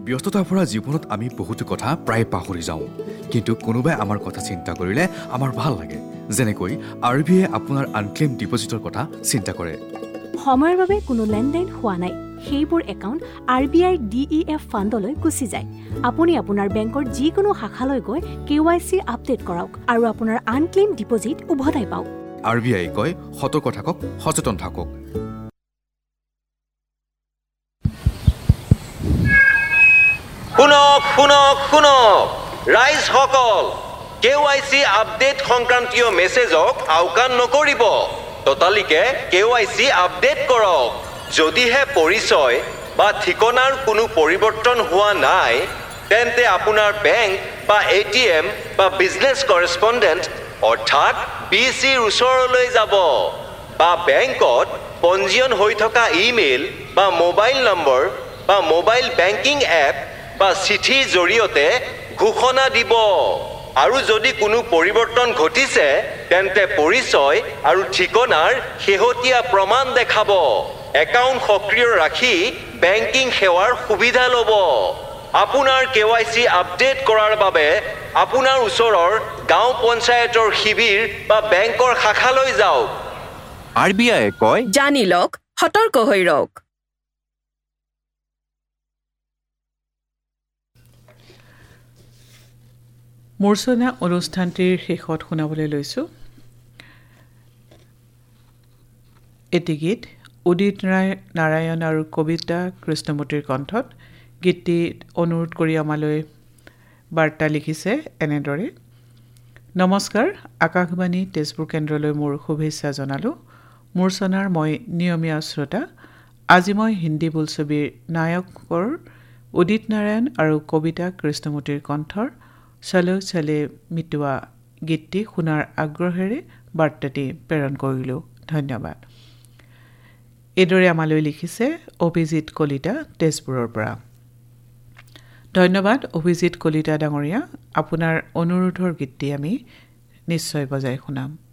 ব্যস্ততাৰ পৰা জীৱনত আমি বহুতো কথা প্ৰায় পাহৰি যাওঁ কিন্তু কোনোবাই আমাৰ কথা চিন্তা কৰিলে আমাৰ ভাল লাগে যেনেকৈ RBI আপোনাৰ আনক্লেইম ডিপজিটৰ কথা চিন্তা কৰে সময়ৰ বাবে কোনো লেনদেন হোৱা নাই সেইবোৰ একাউণ্ট RBI DEF ফাণ্ডলৈ গুচি যায় আপুনি আপোনাৰ বেংকৰ যিকোনো শাখালৈ গৈ KYC আপডেট কৰক আৰু আপোনাৰ আনক্লেইম ডিপজিট উভতাই পাওক RBI কয় সতৰ্ক থাকক সচেতন থাকক শুনক ৰাইজ সকল KYC আপডেট সংক্ৰান্তীয় মেছেজক আওকাণ নকৰিব ততালিকে KYC আপডেট কৰক যদিহে পৰিচয় বা ঠিকনাৰ কোনো পৰিৱৰ্তন হোৱা নাই তেন্তে আপোনাৰ বেংক বা ATM বা বিজনেছ কৰেছপণ্ডেণ্ট অৰ্থাৎ BCৰ ওচৰলৈ যাব বা বেংকত পঞ্জীয়ন হৈ থকা ইমেইল বা মোবাইল নম্বৰ বা মোবাইল বেংকিং এপ বা চিঠিৰ জৰিয়তে ঘোষণা দিব আৰু যদি কোনো পৰিৱৰ্তন ঘটিছে তেন্তে পৰিচয় আৰু ঠিকনাৰ শেহতীয়া প্ৰমাণ দেখাব একাউণ্ট সক্ৰিয় ৰাখি বেংকিং সেৱাৰ সুবিধা ল'ব আপোনাৰ KYC আপডেট কৰাৰ বাবে আপোনাৰ ওচৰৰ গাঁও পঞ্চায়তৰ শিবিৰ বা বেংকৰ শাখালৈ যাওক RBI কয় জানি লওক সতৰ্ক হৈ ৰওক মূৰ্ছনা অনুষ্ঠানটিৰ শেষত শুনাবলৈ লৈছোঁ এটি গীত উদিত নাৰায়ণ আৰু কবিতা কৃষ্ণমূৰ্তিৰ কণ্ঠত গীতটি অনুৰোধ কৰি আমালৈ বাৰ্তা লিখিছে এনেদৰে নমস্কাৰ আকাশবাণী তেজপুৰ কেন্দ্ৰলৈ মোৰ শুভেচ্ছা জনালোঁ মূৰ্ছনাৰ মই নিয়মীয়া শ্ৰোতা আজি মই হিন্দী বোলছবিৰ নায়কৰ উদিত নাৰায়ণ আৰু কবিতা কৃষ্ণমূৰ্তিৰ কণ্ঠৰ চলো চলে মিটোৱা গীতটি শুনাৰ আগ্ৰহেৰে বাৰ্তাটি প্ৰেৰণ কৰিলোঁ ধন্যবাদ এইদৰে আমালৈ লিখিছে অভিজিত কলিতা তেজপুৰৰ পৰা ধন্যবাদ অভিজিত কলিতা ডাঙৰীয়া আপোনাৰ অনুৰোধৰ গীতটি আমি নিশ্চয় বজাই শুনাম